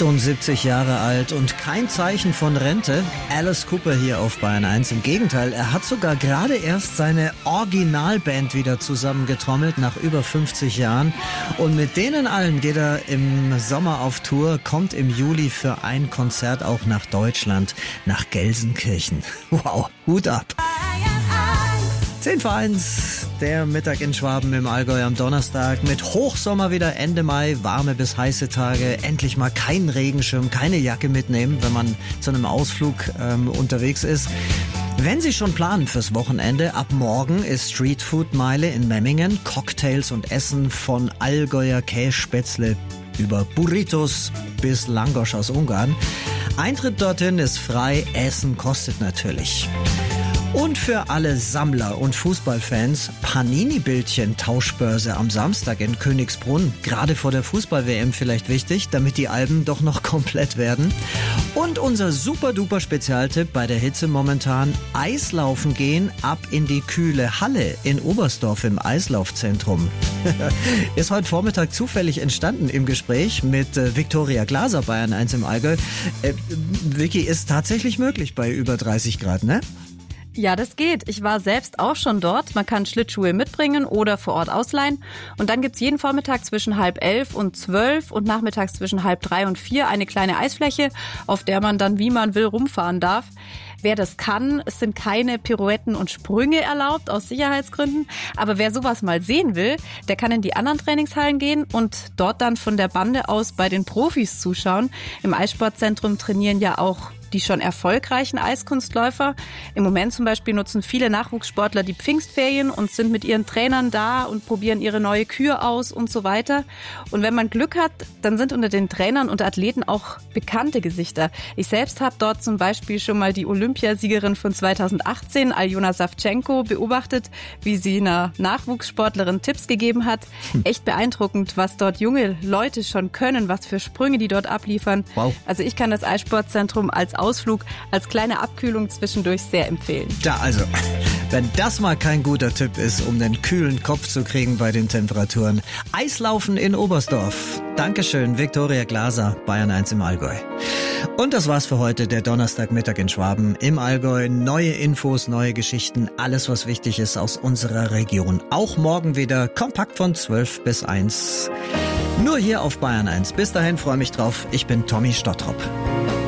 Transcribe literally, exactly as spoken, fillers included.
achtundsiebzig Jahre alt und kein Zeichen von Rente. Alice Cooper hier auf Bayern eins. Im Gegenteil, er hat sogar gerade erst seine Originalband wieder zusammengetrommelt nach über fünfzig Jahren. Und mit denen allen geht er im Sommer auf Tour, kommt im Juli für ein Konzert auch nach Deutschland, nach Gelsenkirchen. Wow, Hut ab. zehn vor eins, der Mittag in Schwaben im Allgäu am Donnerstag mit Hochsommer wieder Ende Mai, warme bis heiße Tage, endlich mal keinen Regenschirm, keine Jacke mitnehmen, wenn man zu einem Ausflug ähm, unterwegs ist. Wenn Sie schon planen fürs Wochenende, ab morgen ist Streetfood-Meile in Memmingen, Cocktails und Essen von Allgäuer Kässpätzle über Burritos bis Langosch aus Ungarn. Eintritt dorthin ist frei, Essen kostet natürlich. Und für alle Sammler und Fußballfans Panini-Bildchen-Tauschbörse am Samstag in Königsbrunn. Gerade vor der Fußball-W M vielleicht wichtig, damit die Alben doch noch komplett werden. Und unser super-duper-Spezialtipp bei der Hitze momentan: Eislaufen gehen ab in die kühle Halle in Oberstdorf im Eislaufzentrum. Ist heute Vormittag zufällig entstanden im Gespräch mit äh, Viktoria Glaser, Bayern eins im Allgäu. Äh, Vicky, ist tatsächlich möglich bei über dreißig Grad, ne? Ja, das geht. Ich war selbst auch schon dort. Man kann Schlittschuhe mitbringen oder vor Ort ausleihen. Und dann gibt's jeden Vormittag zwischen halb elf und zwölf und nachmittags zwischen halb drei und vier eine kleine Eisfläche, auf der man dann, wie man will, rumfahren darf. Wer das kann, es sind keine Pirouetten und Sprünge erlaubt, aus Sicherheitsgründen. Aber wer sowas mal sehen will, der kann in die anderen Trainingshallen gehen und dort dann von der Bande aus bei den Profis zuschauen. Im Eissportzentrum trainieren ja auch die schon erfolgreichen Eiskunstläufer. Im Moment zum Beispiel nutzen viele Nachwuchssportler die Pfingstferien und sind mit ihren Trainern da und probieren ihre neue Kür aus und so weiter. Und wenn man Glück hat, dann sind unter den Trainern und Athleten auch bekannte Gesichter. Ich selbst habe dort zum Beispiel schon mal die Olympiasiegerin von zweitausendachtzehn, Aljona Savchenko, beobachtet, wie sie einer Nachwuchssportlerin Tipps gegeben hat. Echt beeindruckend, was dort junge Leute schon können, was für Sprünge die dort abliefern. Wow. Also ich kann das Eissportzentrum als Ausflug, als kleine Abkühlung zwischendurch sehr empfehlen. Ja, also, wenn das mal kein guter Tipp ist, um den kühlen Kopf zu kriegen bei den Temperaturen. Eislaufen in Oberstdorf. Dankeschön, Viktoria Glaser, Bayern eins im Allgäu. Und das war's für heute, der Donnerstagmittag in Schwaben im Allgäu. Neue Infos, neue Geschichten, alles was wichtig ist aus unserer Region. Auch morgen wieder kompakt von zwölf bis eins. Nur hier auf Bayern eins. Bis dahin, freue mich drauf. Ich bin Tommy Stottrop.